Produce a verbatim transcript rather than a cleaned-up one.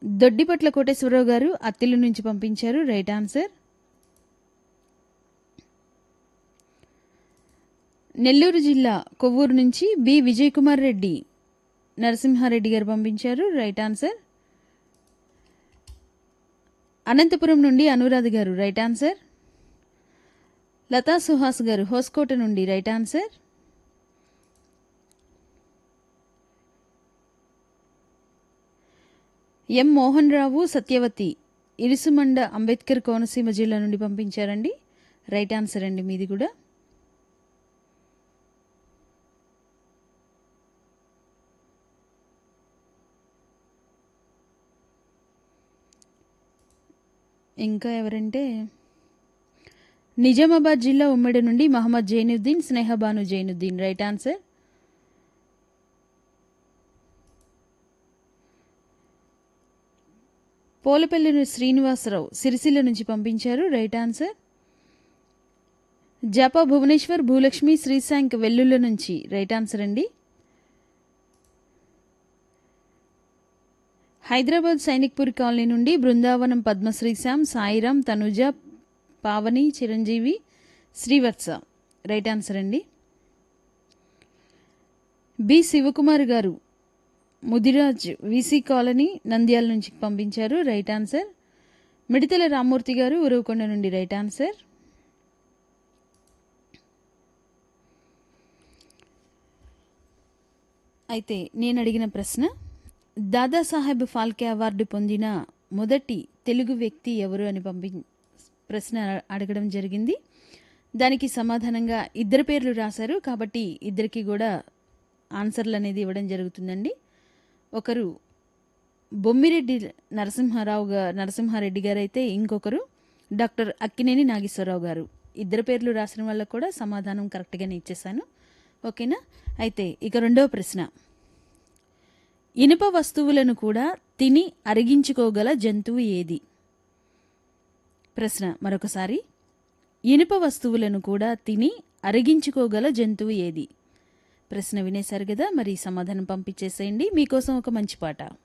దొడ్డిపట్ల కోటేశ్వరరావు గారు అత్తిలి నుంచి పంపించారు. Right answer. నెల్లూరు జిల్లా కొవ్వూరు నుంచి బి విజయ్ కుమార్ రెడ్డి నరసింహారెడ్డి గారు పంపించారు. Right answer. అనంతపురం నుండి అనురాధ గారు రైట్ ఆన్సర్. లతా సుహాస్ గారు హోస్కోట నుండి రైట్ ఆన్సర్. ఎం మోహన్ రావు సత్యవతి ఇరుసుమండ అంబేద్కర్ కోనసీమ జిల్లా నుండి పంపించారండి. రైట్ ఆన్సర్ అండి మీది కూడా. ఇంకా ఎవరంటే నిజామాబాద్ జిల్లా ఉమ్మడి నుండి మహమ్మద్ జైనుద్దీన్ స్నేహబాను జైనుద్దీన్ రైట్ ఆన్సర్. పోలపల్లి శ్రీనివాసరావు సిరిసిల్ల నుంచి పంపించారు. Right answer. జాపా భువనేశ్వర్ భూలక్ష్మి శ్రీశాంక్ వెల్లుల్ల నుంచి రైట్ ఆన్సర్ అండి. హైదరాబాద్ సైనిక్పూర్ కాలనీ నుండి బృందావనం పద్మశ్రీశ్యామ్ సాయిరామ్ తనుజ పావని చిరంజీవి శ్రీవత్స రైట్ ఆన్సర్ అండి. బి శివకుమార్ గారు ముదిరాజ్ వీసీ కాలనీ నంద్యాల నుంచి పంపించారు. Right answer. మిడితల రామ్మూర్తి గారు ఉరవకొండ నుండి రైట్ ఆన్సర్. అయితే నేను అడిగిన ప్రశ్న, దాదాసాహెబ్ ఫాల్కే అవార్డు పొందిన మొదటి తెలుగు వ్యక్తి ఎవరు అని పంపి ప్రశ్న అడగడం జరిగింది. దానికి సమాధానంగా ఇద్దరు పేర్లు రాశారు. కాబట్టి ఇద్దరికి కూడా ఆన్సర్లు అనేది ఇవ్వడం జరుగుతుందండి. ఒకరు బొమ్మిరెడ్డి నరసింహారావు గారు నరసింహారెడ్డి గారు అయితే ఇంకొకరు డాక్టర్ అక్కినేని నాగేశ్వరరావు గారు. ఇద్దరు పేర్లు రాసిన వాళ్ళకు కూడా సమాధానం కరెక్ట్గానే ఇచ్చేసాను. ఓకేనా. అయితే ఇక రెండవ ప్రశ్న, ఇనుప వస్తువులను కూడా తిని అరిగించుకోగల జంతువు ఏది? ప్రశ్న మరొకసారి, ఇనుప వస్తువులను కూడా తిని అరిగించుకోగల జంతువు ఏది? ప్రశ్న వినేశారు కదా, మరి సమాధానం పంపించేసేయండి. మీకోసం ఒక మంచి పాట.